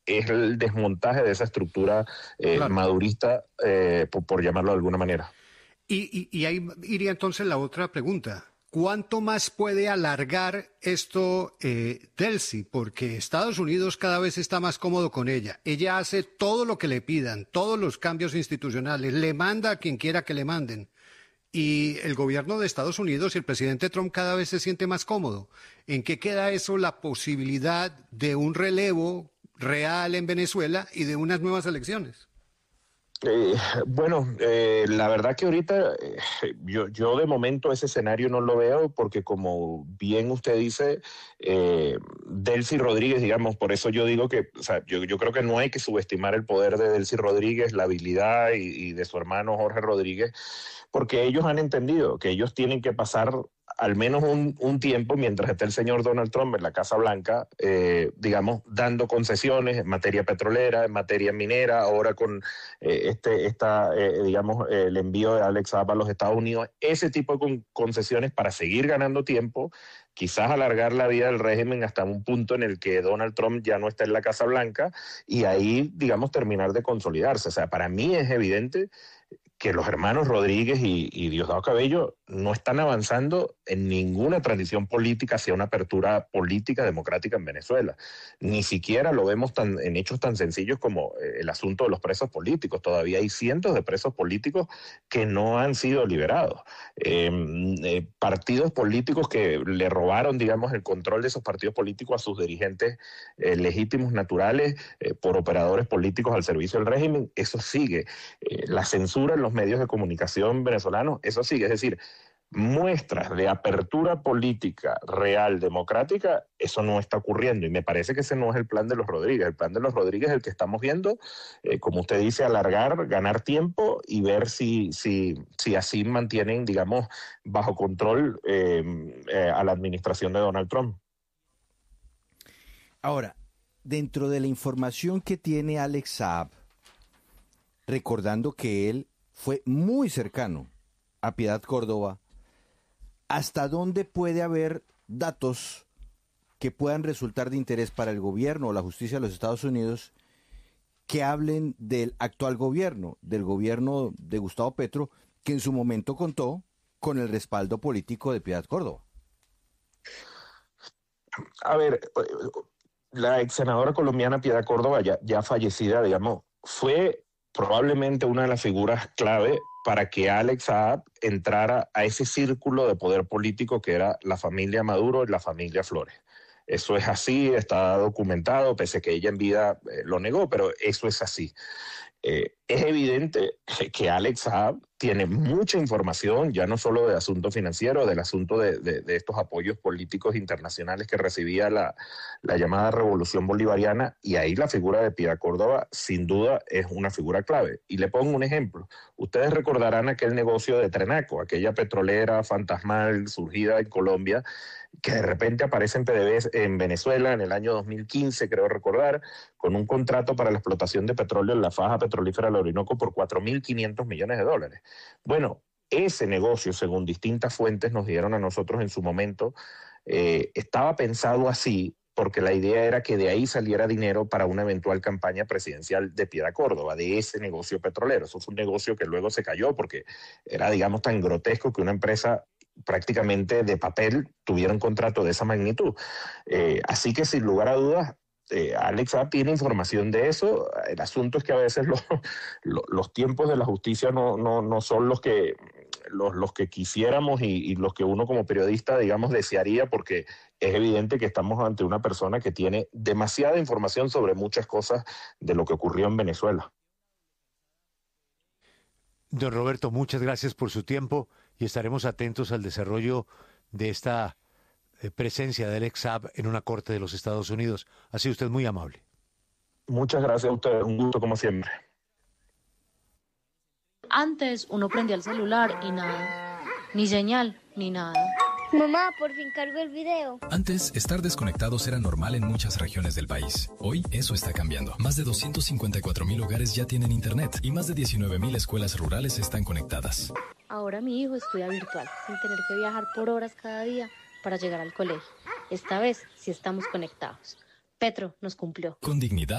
es el desmontaje de esa estructura Claro. madurista, por llamarlo de alguna manera. Y ahí iría entonces la otra pregunta. ¿Cuánto más puede alargar esto Delcy? Porque Estados Unidos cada vez está más cómodo con ella. Ella hace todo lo que le pidan, todos los cambios institucionales, le manda a quien quiera que le manden. Y el gobierno de Estados Unidos y el presidente Trump cada vez se siente más cómodo. ¿En qué queda eso la posibilidad de un relevo real en Venezuela y de unas nuevas elecciones? La verdad que ahorita yo de momento ese escenario no lo veo porque como bien usted dice, Delcy Rodríguez, digamos, por eso yo digo que, o sea, yo creo que no hay que subestimar el poder de Delcy Rodríguez, la habilidad y de su hermano Jorge Rodríguez, porque ellos han entendido que ellos tienen que pasar al menos un tiempo mientras esté el señor Donald Trump en la Casa Blanca, digamos, dando concesiones en materia petrolera, en materia minera, ahora con el envío de Alex Saab a los Estados Unidos, ese tipo de concesiones para seguir ganando tiempo, quizás alargar la vida del régimen hasta un punto en el que Donald Trump ya no está en la Casa Blanca y ahí, digamos, terminar de consolidarse. O sea, para mí es evidente que los hermanos Rodríguez y Diosdado Cabello no están avanzando en ninguna transición política hacia una apertura política democrática en Venezuela. Ni siquiera lo vemos en hechos tan sencillos como el asunto de los presos políticos. Todavía hay cientos de presos políticos que no han sido liberados. Partidos políticos que le robaron, digamos, el control de esos partidos políticos a sus dirigentes legítimos, naturales, por operadores políticos al servicio del régimen, eso sigue. La censura en los medios de comunicación venezolanos, eso sigue. Es decir, muestras de apertura política real, democrática, eso no está ocurriendo y me parece que ese no es el plan de los Rodríguez. El plan de los Rodríguez es el que estamos viendo, como usted dice, alargar, ganar tiempo y ver si así mantienen, digamos, bajo control a la administración de Donald Trump. Ahora, dentro de la información que tiene Alex Saab, recordando que él fue muy cercano a Piedad Córdoba, ¿hasta dónde puede haber datos que puedan resultar de interés para el gobierno o la justicia de los Estados Unidos que hablen del actual gobierno, del gobierno de Gustavo Petro, que en su momento contó con el respaldo político de Piedad Córdoba? A ver, la ex senadora colombiana Piedad Córdoba, ya fallecida, digamos, fue probablemente una de las figuras clave para que Alex Saab entrara a ese círculo de poder político que era la familia Maduro y la familia Flores. Eso es así, está documentado, pese a que ella en vida lo negó, pero eso es así. Es evidente que Alex Saab tiene mucha información, ya no solo de asuntos financieros, del asunto de estos apoyos políticos internacionales que recibía la llamada Revolución Bolivariana, y ahí la figura de Piedad Córdoba sin duda es una figura clave. Y le pongo un ejemplo. Ustedes recordarán aquel negocio de Trenaco, aquella petrolera fantasmal surgida en Colombia, que de repente aparece en PDVSA en Venezuela en el año 2015, creo recordar, con un contrato para la explotación de petróleo en la faja petrolífera del Orinoco por $4.500 millones. Bueno, ese negocio, según distintas fuentes nos dieron a nosotros en su momento, estaba pensado así porque la idea era que de ahí saliera dinero para una eventual campaña presidencial de Piedad Córdoba, de ese negocio petrolero. Eso fue un negocio que luego se cayó porque era, digamos, tan grotesco que una empresa prácticamente de papel tuviera un contrato de esa magnitud. Así que sin lugar a dudas, Alex Saab tiene información de eso. El asunto es que a veces los tiempos de la justicia no son los que quisiéramos y los que uno como periodista, digamos, desearía, porque es evidente que estamos ante una persona que tiene demasiada información sobre muchas cosas de lo que ocurrió en Venezuela. Don Roberto, muchas gracias por su tiempo y estaremos atentos al desarrollo de esta presencia del Alex Saab en una corte de los Estados Unidos. Ha sido usted muy amable. Muchas gracias a usted, un gusto como siempre. Antes uno prendía el celular y nada, ni señal, ni nada. Mamá, por fin cargo el video. Antes, estar desconectados era normal en muchas regiones del país. Hoy, eso está cambiando. Más de 254,000 hogares ya tienen internet y más de 19,000 escuelas rurales están conectadas. Ahora mi hijo estudia virtual, sin tener que viajar por horas cada día para llegar al colegio. Esta vez sí estamos conectados. Petro nos cumplió. Con dignidad.